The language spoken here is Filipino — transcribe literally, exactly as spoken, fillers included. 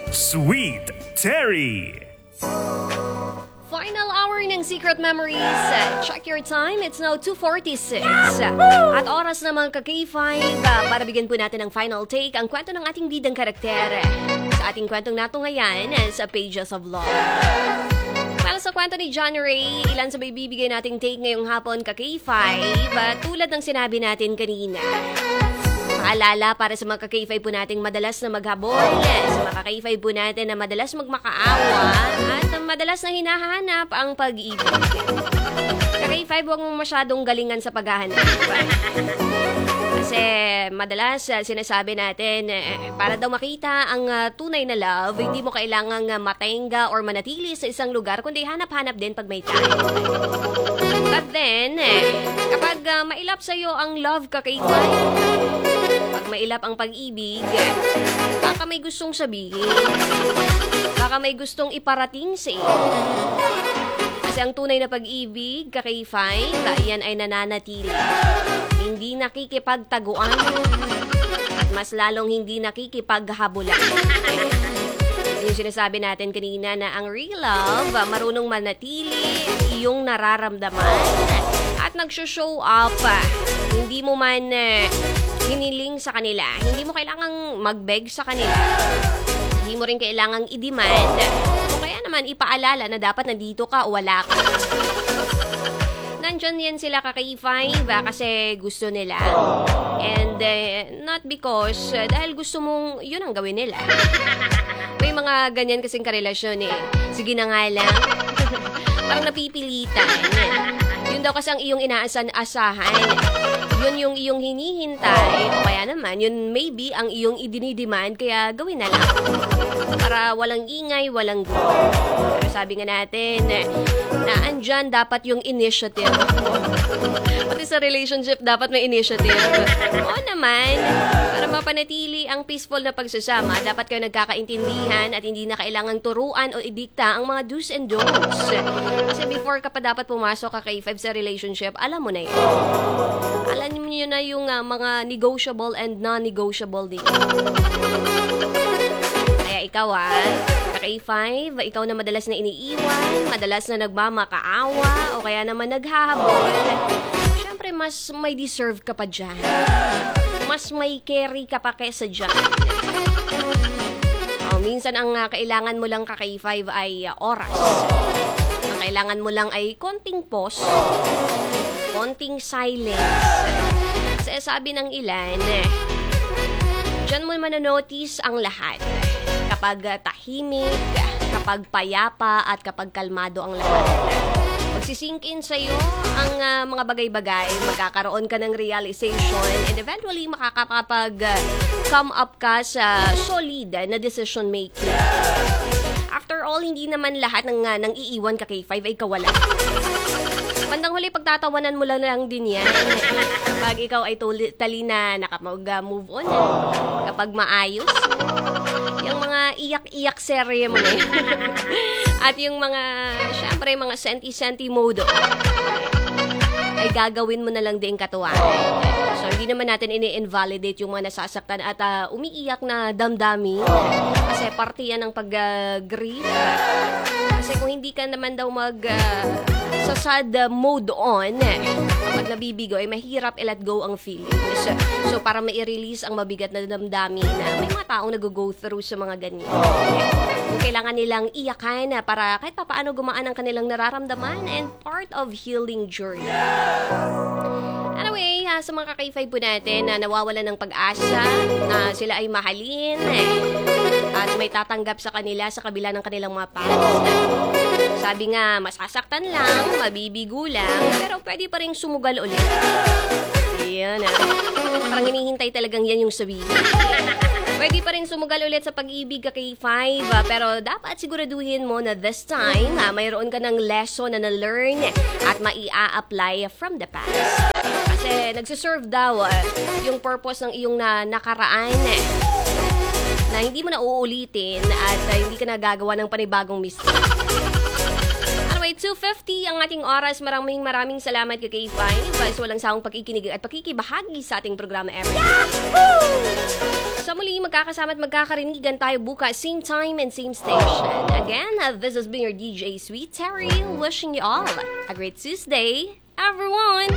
Sweet Terry. Final hour ng Secret Memories. Check your time, it's now two forty-six. At oras na mga ka-K five para bigyan po natin ng final take ang kwento ng ating bidang karakter sa ating kwentong nato ngayon sa Pages of Love. Para sa kwento ni John Ray, ilan sa may bibigay nating take ngayong hapon ka-K five, tulad ng sinabi natin kanina. Paalala para sa mga ka-K five po nating madalas na maghabol, sa mga ka-K five po natin na madalas magmakaawa at madalas na hinahanap ang pag-ibig. Ka-K five, huwag mong masyadong galingan sa paghahanap. Kasi madalas uh, sinasabi natin, eh, para daw makita ang uh, tunay na love, hindi mo kailangang uh, matenga or manatili sa isang lugar, kundi hanap-hanap din pag may time. But then, eh, kapag uh, mailap sa'yo ang love ka-K five, pag mailap ang pag-ibig, baka may gustong sabihin. Baka may gustong iparating sa iyo. Kasi ang tunay na pag-ibig, ka-K five, yan ay nananatili. Hindi nakikipagtaguan. At mas lalong hindi nakikipaghabulan. Yung sinasabi natin kanina na ang real love, marunong manatili, iyong nararamdaman. At nag-show up. Hindi mo man uh, hiniling sa kanila. Hindi mo kailangang mag-beg sa kanila. Hindi mo rin kailangang i-demand. O kaya naman ipaalala na dapat nandito ka o wala ka. Nandyan yan sila ka-K five kasi gusto nila. And uh, not because uh, dahil gusto mong yun ang gawin nila. May mga ganyan kasing karelasyon eh. Sige na nga lang. Parang napipilitan. Yun daw kasi ang iyong inaasan-asahan. Yun yung iyong hinihintay. O kaya naman, yun maybe ang iyong idinidemand, kaya gawin na lang. Para walang ingay, walang gulo. Pero sabi nga natin, na andyan dapat yung initiative. Pati sa relationship, dapat may initiative. Oo naman, para mapanatili ang peaceful na pagsasama, dapat kayo nagkakaintindihan at hindi na kailangang turuan o idikta ang mga do's and don'ts. Kasi before ka pa dapat pumasok ka kay five sa relationship, alam mo na yun. Alam niyo na yung uh, mga negotiable and non-negotiable dito. Kaya ikaw ah, ka-K five, ikaw na madalas na iniiwan, madalas na nagmamakaawa, o kaya naman naghahabol. Siyempre, mas may deserve ka pa dyan. Mas may carry ka pa kesa dyan. Oh, minsan ang uh, kailangan mo lang ka-K five ay uh, oras. Ang kailangan mo lang ay konting pause, konting silence. Kasi sabi ng ilan, eh, dyan mo mananotice ang lahat. Kapag uh, tahimik, kapag payapa, at kapag kalmado ang lahat. Magsisink in sa'yo ang uh, mga bagay-bagay, magkakaroon ka ng realization, and eventually makakapag uh, come up ka sa solid uh, na decision making. After all, hindi naman lahat ng, uh, ng iiwan ka-K five ay kawalan. Bandang huli, pagtatawanan mo lang, lang din yan. Kapag ikaw ay tuli, talina, nakamag-move on. Kapag maayos, yung mga iyak-iyak serye mo na yun. At yung mga, syempre, mga senti-senti mode, ay gagawin mo na lang din katuwaan. So, hindi naman natin ini-invalidate yung mga nasasaktan at uh, umiiyak na damdamin. Kasi parte yan ng pag-grieve. Kasi kung hindi ka naman daw mag... Uh, sa sad mode on, pag nabibigo ay mahirap i-let go ang feelings. So, para ma-release ang mabigat na damdamin, may mga taong nag-go through sa mga ganyan. Kung kailangan nilang iyakan para kahit papaano gumaan ang kanilang nararamdaman and part of healing journey. Anyway, uh, sa mga ka-K five po natin na uh, nawawalan ng pag-asa, na uh, sila ay mahalin, eh, at may tatanggap sa kanila sa kabila ng kanilang mga past. Sabi nga, masasaktan lang, mabibigo lang, pero pwede pa rin sumugal ulit. Ayan ah. Parang hinihintay talagang yan yung sabihin. Pwede pa rin sumugal ulit sa pag-ibig ka-K five, ah, pero dapat siguraduhin mo na this time, ah, mayroon ka ng lesson na na-learn at mai-a-apply from the past. Kasi nagsiserve daw ah, yung purpose ng iyong na nakaraan eh, na hindi mo na uulitin at uh, hindi ka nagagawa ng panibagong mistake. Anyway, two fifty ang ating oras. Maraming maraming salamat kay K five sa walang sawang pakikinig at pakikibahagi sa ating programa every day. Sa muli, magkakasama at magkakarinigan tayo bukas, same time and same station. Again, uh, this has been your D J Sweet Terry, wishing you all a great Tuesday, everyone!